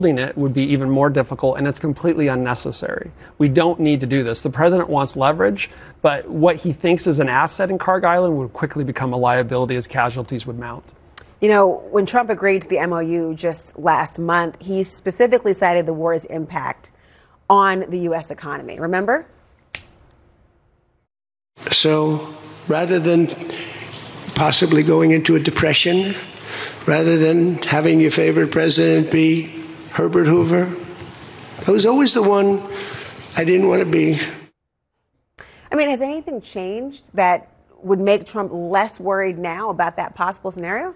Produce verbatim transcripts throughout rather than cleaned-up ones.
it would be even more difficult, and it's completely unnecessary. We don't need to do this. The president wants leverage, but what he thinks is an asset in Carg Island would quickly become a liability as casualties would mount. You know, when Trump agreed to the M O U just last month, he specifically cited the war's impact on the U S economy. Remember? So rather than possibly going into a depression, rather than having your favorite president be Herbert Hoover, I was always the one I didn't want to be. I mean, has anything changed that would make Trump less worried now about that possible scenario?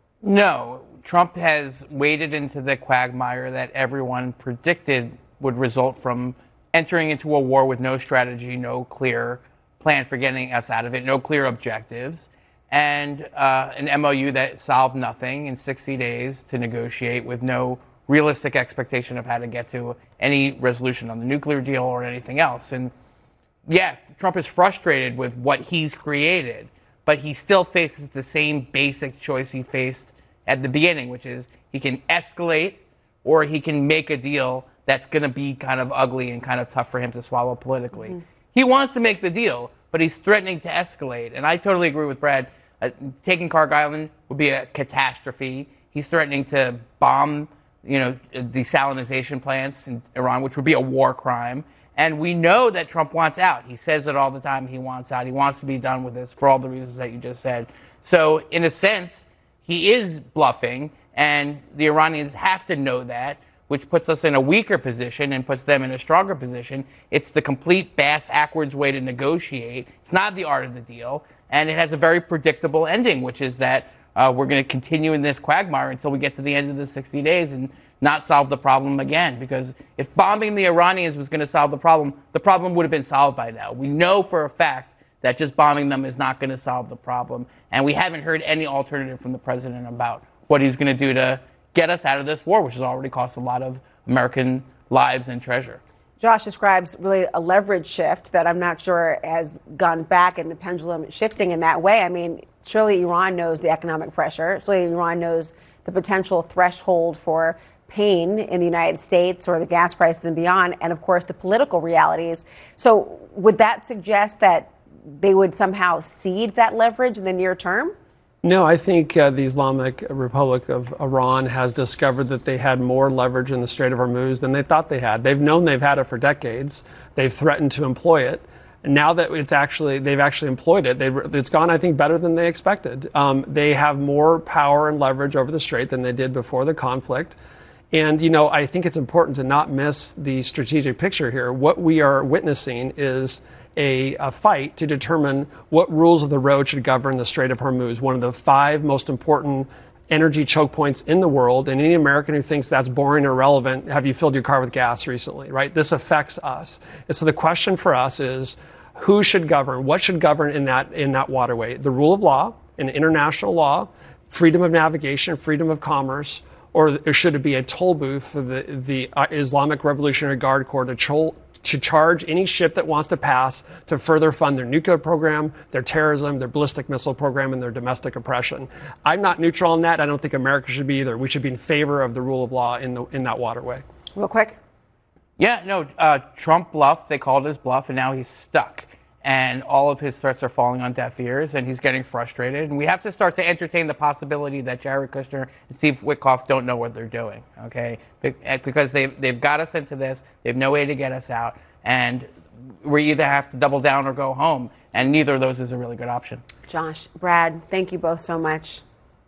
No. Trump has waded into the quagmire that everyone predicted would result from entering into a war with no strategy, no clear plan for getting us out of it, no clear objectives, and uh, an M O U that solved nothing in sixty days to negotiate with no realistic expectation of how to get to any resolution on the nuclear deal or anything else. And yes, Trump is frustrated with what he's created, but he still faces the same basic choice he faced at the beginning, which is he can escalate or he can make a deal that's going to be kind of ugly and kind of tough for him to swallow politically. Mm-hmm. He wants to make the deal, but he's threatening to escalate. And I totally agree with Brad. Uh, taking Carg Island would be a catastrophe. He's threatening to bomb you know, desalinization plants in Iran, which would be a war crime. And we know that Trump wants out. He says it all the time. He wants out. He wants to be done with this for all the reasons that you just said. So in a sense, he is bluffing, and the Iranians have to know that, which puts us in a weaker position and puts them in a stronger position. It's the complete bass-ackwards way to negotiate. It's not the art of the deal, and it has a very predictable ending, which is that Uh, we're going to continue in this quagmire until we get to the end of the sixty days and not solve the problem again. Because if bombing the Iranians was going to solve the problem, the problem would have been solved by now. We know for a fact that just bombing them is not going to solve the problem. And we haven't heard any alternative from the president about what he's going to do to get us out of this war, which has already cost a lot of American lives and treasure. Josh describes really a leverage shift that I'm not sure has gone back and the pendulum shifting in that way. I mean, surely Iran knows the economic pressure. Surely Iran knows the potential threshold for pain in the United States or the gas prices and beyond, and of course the political realities. So would that suggest that they would somehow cede that leverage in the near term? No, I think uh, the Islamic Republic of Iran has discovered that they had more leverage in the Strait of Hormuz than they thought they had. They've known they've had it for decades. They've threatened to employ it. And now that it's actually, they've actually employed it, they've, it's gone, I think, better than they expected. Um, they have more power and leverage over the Strait than they did before the conflict. And, you know, I think it's important to not miss the strategic picture here. What we are witnessing is A, a fight to determine what rules of the road should govern the Strait of Hormuz, one of the five most important energy choke points in the world. And any American who thinks that's boring or irrelevant, have you filled your car with gas recently, right? This affects us. And so the question for us is, who should govern? What should govern in that in that waterway? The rule of law and international law, freedom of navigation, freedom of commerce, or should it be a toll booth for the, the Islamic Revolutionary Guard Corps to chol- to charge any ship that wants to pass to further fund their nuclear program, their terrorism, their ballistic missile program, and their domestic oppression? I'm not neutral on that. I don't think America should be either. We should be in favor of the rule of law in the in that waterway. Real quick. Yeah, no, uh, Trump bluffed. They called his bluff, and now he's stuck. And all of his threats are falling on deaf ears, and he's getting frustrated. And we have to start to entertain the possibility that Jared Kushner and Steve Witkoff don't know what they're doing, okay? Because they've, they've got us into this. They have no way to get us out. And we either have to double down or go home. And neither of those is a really good option. Josh, Brad, thank you both so much.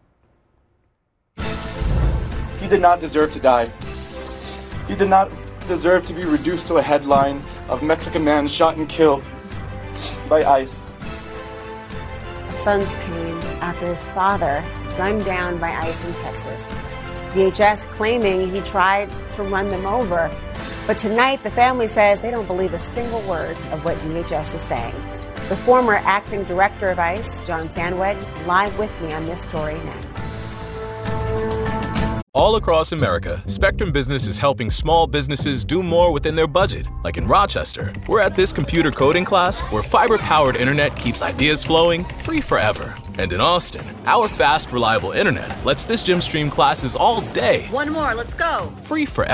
He did not deserve to die. He did not deserve to be reduced to a headline of Mexican man shot and killed by ICE. A son's pain after his father gunned down by ICE in Texas. D H S claiming he tried to run them over. But tonight, the family says they don't believe a single word of what D H S is saying. The former acting director of ICE, John Sandweg, live with me on this story next. All across America, Spectrum Business is helping small businesses do more within their budget. Like in Rochester, we're at this computer coding class where fiber-powered internet keeps ideas flowing free forever. And in Austin, our fast, reliable internet lets this gym stream classes all day. One more, let's go. Free forever.